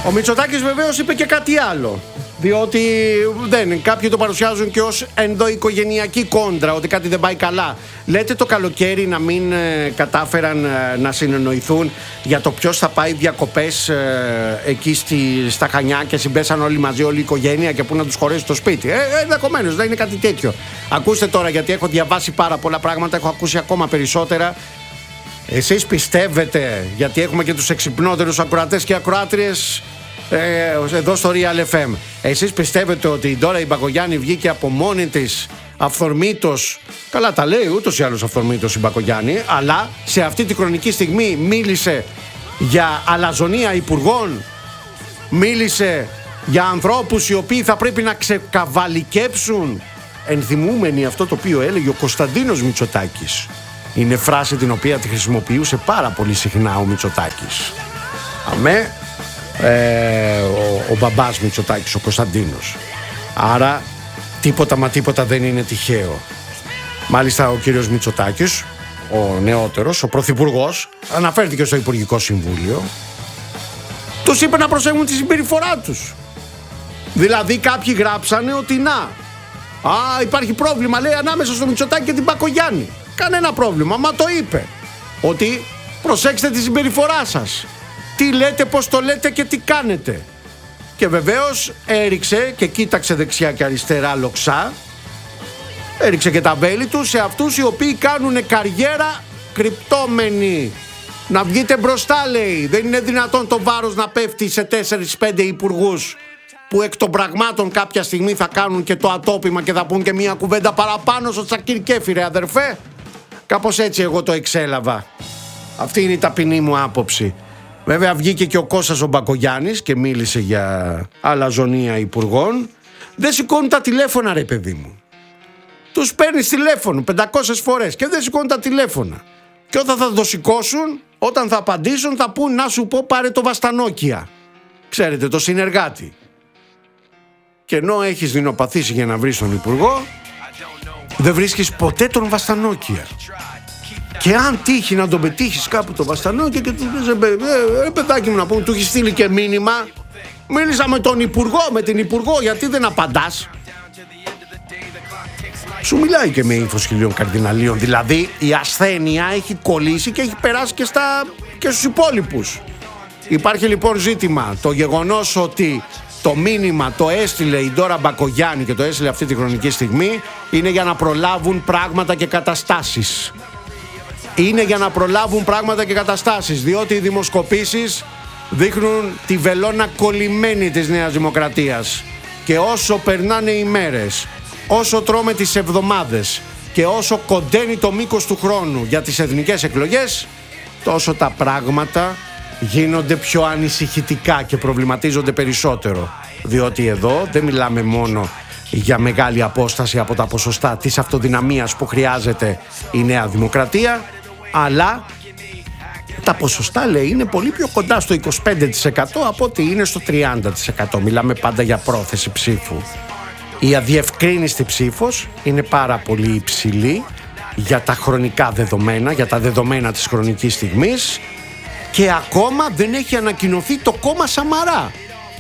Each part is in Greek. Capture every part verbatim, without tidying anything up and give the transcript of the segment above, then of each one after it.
Ο Μητσοτάκης βεβαίως είπε και κάτι άλλο. Διότι δεν, κάποιοι το παρουσιάζουν και ως ενδοοικογενειακή κόντρα, ότι κάτι δεν πάει καλά. Λέτε το καλοκαίρι να μην ε, κατάφεραν ε, να συνεννοηθούν για το ποιος θα πάει διακοπές ε, εκεί στη, στα Χανιά και συμπέσαν όλοι μαζί, όλη η οικογένεια, και πού να τους χωρέσει το σπίτι. Ε, ενδεχομένως να είναι κάτι τέτοιο. Ακούστε τώρα, γιατί έχω διαβάσει πάρα πολλά πράγματα, έχω ακούσει ακόμα περισσότερα. Εσείς πιστεύετε, γιατί έχουμε και τους εξυπνότερους ακροατές και ακροάτριες ε, εδώ στο Real εφ εμ, εσείς πιστεύετε ότι η Ντόρα η Μπακογιάννη βγήκε από μόνη της αυθορμήτως? Καλά τα λέει ούτως ή άλλως αυθορμήτως η Μπακογιάννη, αλλά σε αυτή τη χρονική στιγμή μίλησε για αλαζονία υπουργών, μίλησε για ανθρώπους οι οποίοι θα πρέπει να ξεκαβαλικέψουν, ενθυμούμενοι αυτό το οποίο έλεγε ο Κωνσταντίνος Μητσοτάκης. Είναι φράση την οποία τη χρησιμοποιούσε πάρα πολύ συχνά ο Μητσοτάκης. Αμέ, ε, ο, ο μπαμπάς Μητσοτάκης, ο Κωνσταντίνος. Άρα τίποτα μα τίποτα δεν είναι τυχαίο. Μάλιστα ο κύριος Μητσοτάκης, ο νεότερος, ο πρωθυπουργός, αναφέρθηκε στο Υπουργικό Συμβούλιο. Τους είπε να προσέχουν τη συμπεριφορά τους. Δηλαδή κάποιοι γράψανε ότι να, α, υπάρχει πρόβλημα, λέει, ανάμεσα στο Μητσοτάκη και την Μπακογιάννη. Κανένα πρόβλημα, μα το είπε. Ότι προσέξτε τη συμπεριφορά σας. Τι λέτε, πώς το λέτε και τι κάνετε. Και βεβαίως έριξε και κοίταξε δεξιά και αριστερά λοξά. Έριξε και τα βέλη του σε αυτούς οι οποίοι κάνουν καριέρα κρυπτόμενοι. Να βγείτε μπροστά, λέει. Δεν είναι δυνατόν το βάρος να πέφτει σε τέσσερις πέντε υπουργούς που εκ των πραγμάτων κάποια στιγμή θα κάνουν και το ατόπιμα και θα πούν και μια κουβέντα παραπάνω στο Τσακίρ Κέφι, αδερφέ. Κάπως έτσι εγώ το εξέλαβα. Αυτή είναι η ταπεινή μου άποψη. Βέβαια βγήκε και ο Κώστας ο Μπακογιάννης και μίλησε για αλαζονία υπουργών. Δεν σηκώνουν τα τηλέφωνα, ρε παιδί μου. Τους παίρνεις τηλέφωνο πεντακόσιες φορές και δεν σηκώνουν τα τηλέφωνα. Και όταν θα το σηκώσουν, όταν θα απαντήσουν, θα πούν να σου πω πάρε το Βαστανόκια. Ξέρετε, το συνεργάτη. Και ενώ έχεις δεινοπαθήσει για να βρεις τον υπουργό, δεν βρίσκεις ποτέ τον Βαστανόκια. Και αν τύχει να τον πετύχεις κάπου το Βαστανόκια και του λες, ε, παιδάκι μου, να πούμε, του έχει στείλει και μήνυμα. Μίλησα με τον υπουργό, με την υπουργό, γιατί δεν απαντάς? Σου μιλάει και με ύφος χιλίων καρδιναλίων. Δηλαδή η ασθένεια έχει κολλήσει και έχει περάσει και, στα, και στους υπόλοιπους. Υπάρχει λοιπόν ζήτημα. Το γεγονός ότι το μήνυμα το έστειλε η Ντόρα Μπακογιάννη και το έστειλε αυτή τη χρονική στιγμή είναι για να προλάβουν πράγματα και καταστάσεις. Είναι για να προλάβουν πράγματα και καταστάσεις, διότι οι δημοσκοπήσεις δείχνουν τη βελόνα κολλημένη της Νέας Δημοκρατίας. Και όσο περνάνε οι μέρες, όσο τρώμε τις εβδομάδες και όσο κοντένει το μήκος του χρόνου για τις εθνικές εκλογές, τόσο τα πράγματα γίνονται πιο ανησυχητικά και προβληματίζονται περισσότερο. Διότι εδώ δεν μιλάμε μόνο για μεγάλη απόσταση από τα ποσοστά της αυτοδυναμίας που χρειάζεται η Νέα Δημοκρατία, αλλά τα ποσοστά, λέει, είναι πολύ πιο κοντά στο είκοσι πέντε τοις εκατό από ότι είναι στο τριάντα τοις εκατό. Μιλάμε πάντα για πρόθεση ψήφου. Η αδιευκρίνηστη ψήφος είναι πάρα πολύ υψηλή για τα χρονικά δεδομένα, για τα δεδομένα της χρονικής στιγμής, και ακόμα δεν έχει ανακοινωθεί το κόμμα Σαμαρά.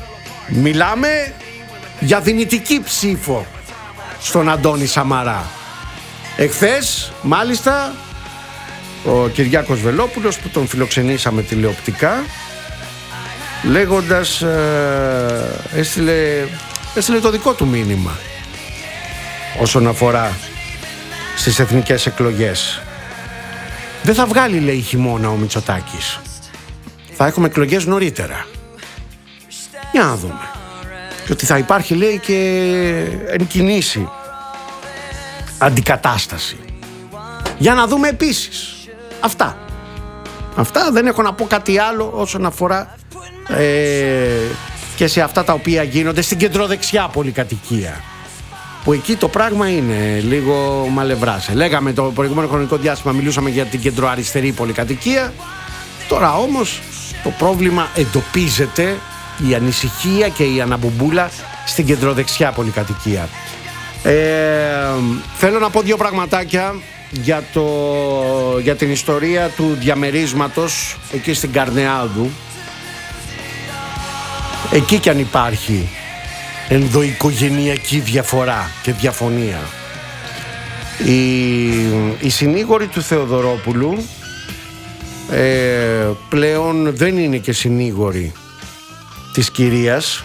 Μιλάμε για δυνητική ψήφο στον Αντώνη Σαμαρά. Εχθές, μάλιστα, ο Κυριάκος Βελόπουλος, που τον φιλοξενήσαμε τηλεοπτικά, λέγοντας, ε, έστειλε, έστειλε το δικό του μήνυμα όσον αφορά στις εθνικές εκλογές. Δεν θα βγάλει, λέει, χειμώνα ο Μητσοτάκης. Θα έχουμε εκλογές νωρίτερα. Για να δούμε. Και ότι θα υπάρχει, λέει, και εν κινήσει αντικατάσταση. Για να δούμε επίσης. Αυτά. Αυτά, δεν έχω να πω κάτι άλλο όσον αφορά ε, και σε αυτά τα οποία γίνονται στην κεντροδεξιά πολυκατοικία. Που εκεί το πράγμα είναι λίγο μαλευράσε. Λέγαμε το προηγούμενο χρονικό διάστημα, μιλούσαμε για την κεντροαριστερή πολυκατοικία. Τώρα όμως το πρόβλημα εντοπίζεται, η ανησυχία και η αναμπουμπούλα στην κεντροδεξιά πολυκατοικία. Ε, θέλω να πω δύο πραγματάκια για, το, για την ιστορία του διαμερίσματος εκεί στην Καρνεάδου. εκεί κι αν υπάρχει ενδοοικογενειακή διαφορά και διαφωνία. Οι, οι συνήγοροι του Θεοδωρόπουλου ε, πλέον δεν είναι και συνήγοροι της κυρίας,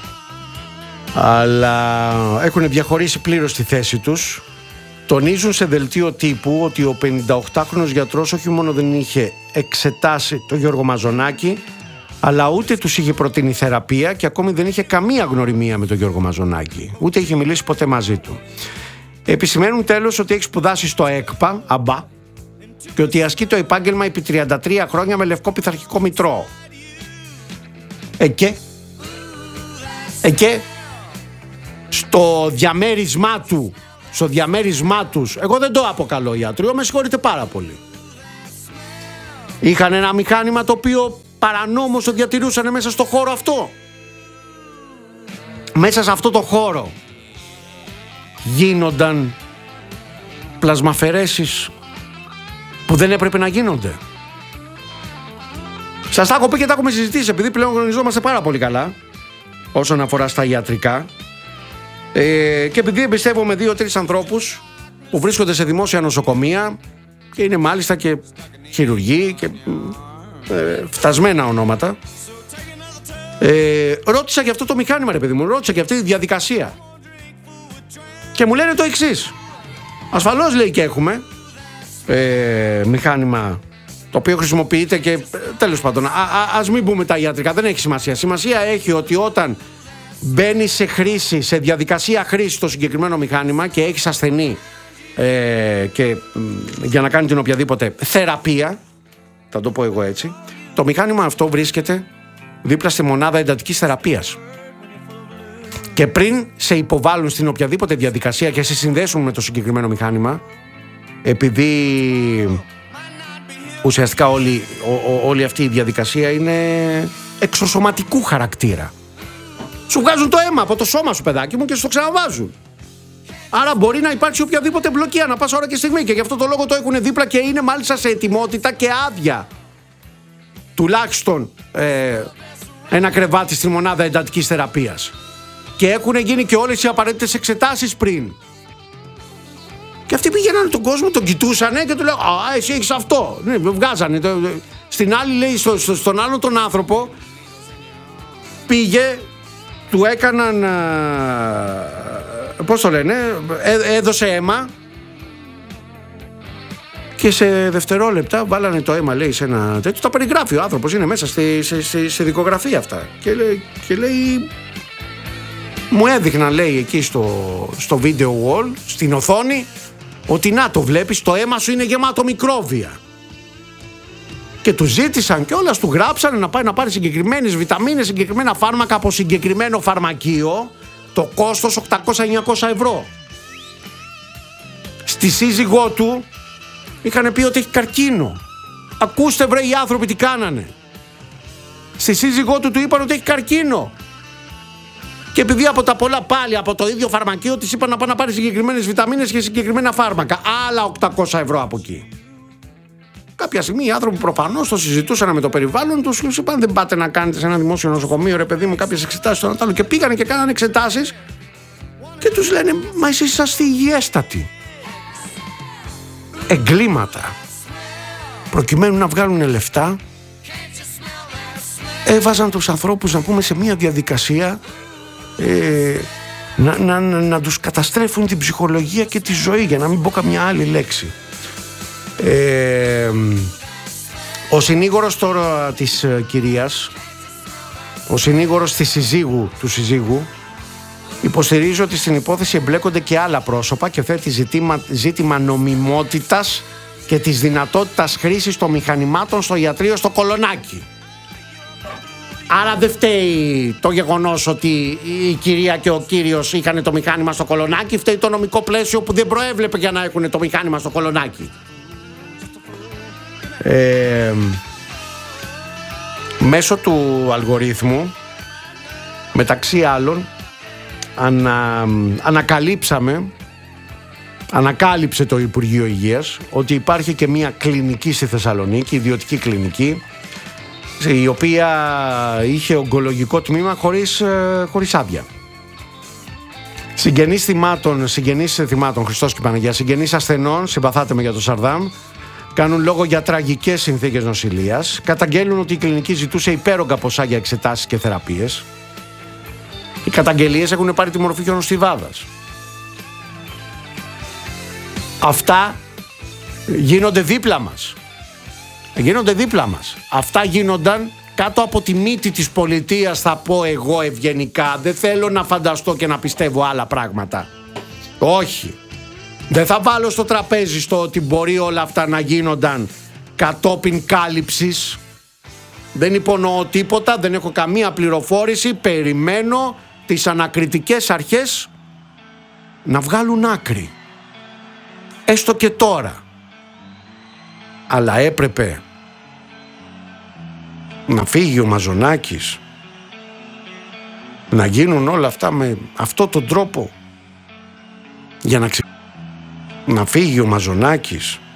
αλλά έχουν διαχωρίσει πλήρως τη θέση τους. Τονίζουν σε δελτίο τύπου ότι ο πενηνταοκτάχρονος γιατρός όχι μόνο δεν είχε εξετάσει τον Γιώργο Μαζονάκη, αλλά ούτε τους είχε προτείνει θεραπεία και ακόμη δεν είχε καμία γνωριμία με τον Γιώργο Μαζονάκη, ούτε είχε μιλήσει ποτέ μαζί του. Επισημαίνουν τέλος ότι έχει σπουδάσει στο ΕΚΠΑ, αμπά, και ότι ασκεί το επάγγελμα επί τριάντα τρία χρόνια με λευκό πειθαρχικό μητρό. Εκέ, εκέ, στο διαμέρισμά του, στο διαμέρισμά τους, εγώ δεν το αποκαλώ ιατρείο, με συγχωρείτε πάρα πολύ. Είχαν ένα μηχάνημα το οποίο παρανόμως το διατηρούσαν μέσα στο χώρο αυτό. Μέσα σε αυτό το χώρο γίνονταν πλασμαφαιρέσεις που δεν έπρεπε να γίνονται. Σας τα έχω πει και τα έχουμε συζητήσει, επειδή πλέον γνωριζόμαστε πάρα πολύ καλά όσον αφορά στα ιατρικά, ε, και επειδή εμπιστεύομαι δύο-τρεις ανθρώπους που βρίσκονται σε δημόσια νοσοκομεία και είναι μάλιστα και χειρουργοί και ε, φτασμένα ονόματα, ε, ρώτησα για αυτό το μηχάνημα, ρε παιδί μου, ρώτησα για αυτή τη διαδικασία και μου λένε το εξής. Ασφαλώς, λέει, και έχουμε ε, μηχάνημα το οποίο χρησιμοποιείται και ε, τέλος πάντων, α, α, ας μην πούμε τα ιατρικά, δεν έχει σημασία. Σημασία έχει ότι όταν μπαίνει σε χρήση, σε διαδικασία χρήση το συγκεκριμένο μηχάνημα και έχεις ασθενή ε, και για να κάνει την οποιαδήποτε θεραπεία, θα το πω εγώ έτσι, το μηχάνημα αυτό βρίσκεται δίπλα στη μονάδα εντατικής θεραπείας. Και πριν σε υποβάλουν στην οποιαδήποτε διαδικασία και σε συνδέσουν με το συγκεκριμένο μηχάνημα, επειδή ουσιαστικά όλη, ό, ό, όλη αυτή η διαδικασία είναι εξωσωματικού χαρακτήρα. Σου βγάζουν το αίμα από το σώμα σου, παιδάκι μου, και σου το ξαναβάζουν. Άρα μπορεί να υπάρξει οποιαδήποτε μπλοκή ανά πάσα ώρα και στιγμή, και γι' αυτό το λόγο το έχουν δίπλα και είναι μάλιστα σε ετοιμότητα και άδεια. Τουλάχιστον ε, ένα κρεβάτι στη μονάδα εντατικής θεραπείας. Και έχουν γίνει και όλες οι απαραίτητες εξετάσεις πριν. Και αυτοί πήγαιναν τον κόσμο, τον κοιτούσανε και του λέγανε «Α, εσύ έχεις αυτό». Ναι, βγάζανε. Στην άλλη, λέει, στο, στο, στον άλλον τον άνθρωπο πήγε, του έκαναν, πώς το λένε, έ, έδωσε αίμα και σε δευτερόλεπτα βάλανε το αίμα, λέει, σε ένα τέτοιο. Τα περιγράφει ο άνθρωπος, είναι μέσα στη, σε, σε, σε δικογραφία αυτά. Και λέει, και λέει μου έδειχναν, λέει, εκεί στο, στο video wall, στην οθόνη, ότι να το βλέπεις, το αίμα σου είναι γεμάτο μικρόβια. Και του ζήτησαν και όλα, του γράψανε να πάει να πάρει συγκεκριμένες βιταμίνες, συγκεκριμένα φάρμακα από συγκεκριμένο φαρμακείο, το κόστος οκτακόσια με εννιακόσια ευρώ. Στη σύζυγό του είχαν πει ότι έχει καρκίνο. Ακούστε, βρε, οι άνθρωποι τι κάνανε. Στη σύζυγό του του είπαν ότι έχει καρκίνο. Και επειδή από τα πολλά πάλι από το ίδιο φαρμακείο της είπαν να πάει να πάρει συγκεκριμένες βιταμίνες και συγκεκριμένα φάρμακα, άλλα οκτακόσια ευρώ από εκεί. Κάποια στιγμή οι άνθρωποι προφανώς το συζητούσαν με το περιβάλλον τους, τους είπαν δεν πάτε να κάνετε σε ένα δημόσιο νοσοκομείο, ρε παιδί μου, κάποιες εξετάσεις στο Ανατάλο, και πήγανε και κάνανε εξετάσεις και τους λένε μα εσείς είσαστε υγιέστατοι. Εγκλήματα. Προκειμένου να βγάλουν λεφτά, έβαζαν τους ανθρώπους, να πούμε, σε μια διαδικασία ε, να, να, να, να τους καταστρέφουν την ψυχολογία και τη ζωή, για να μην πω καμιά άλλη λέξη. Ε, ο συνήγορος τώρα της ε, κυρίας, ο συνήγορος της συζύγου, του συζύγου, υποστηρίζει ότι στην υπόθεση εμπλέκονται και άλλα πρόσωπα και θέτει ζήτημα, ζήτημα νομιμότητας και της δυνατότητας χρήσης των μηχανημάτων στο ιατρείο στο Κολονάκι. Άρα δεν φταίει το γεγονός ότι η κυρία και ο κύριος είχαν το μηχάνημα στο Κολονάκι, φταίει το νομικό πλαίσιο που δεν προέβλεπε για να έχουν το μηχάνημα στο Κολονάκι. Ε, μέσω του αλγορίθμου, μεταξύ άλλων, ανα, ανακαλύψαμε ανακάλυψε το Υπουργείο Υγείας ότι υπάρχει και μια κλινική στη Θεσσαλονίκη, ιδιωτική κλινική, η οποία είχε ογκολογικό τμήμα χωρίς, χωρίς άδεια. Συγγενείς θυμάτων, συγγενείς θυμάτων, Χριστός και Παναγία, συγγενείς ασθενών, συμπαθάτε με για το Σαρδάμ, κάνουν λόγο για τραγικές συνθήκες νοσηλείας, καταγγέλνουν ότι η κλινική ζητούσε υπέρογκα ποσά για εξετάσεις και θεραπείες. Οι καταγγελίες έχουν πάρει τη μορφή χιονοστιβάδας. Αυτά γίνονται δίπλα μας. Γίνονται δίπλα μας. Αυτά γίνονταν κάτω από τη μύτη της πολιτείας, θα πω εγώ ευγενικά. Δεν θέλω να φανταστώ και να πιστεύω άλλα πράγματα. Όχι. Δεν θα βάλω στο τραπέζι στο ότι μπορεί όλα αυτά να γίνονταν κατόπιν κάλυψης. Δεν υπονοώ τίποτα, δεν έχω καμία πληροφόρηση. Περιμένω τις ανακριτικές αρχές να βγάλουν άκρη. Έστω και τώρα. Αλλά έπρεπε να φύγει ο Μαζονάκης, να γίνουν όλα αυτά με αυτό τον τρόπο, για να ξε... να φύγει ο Μαζονάκης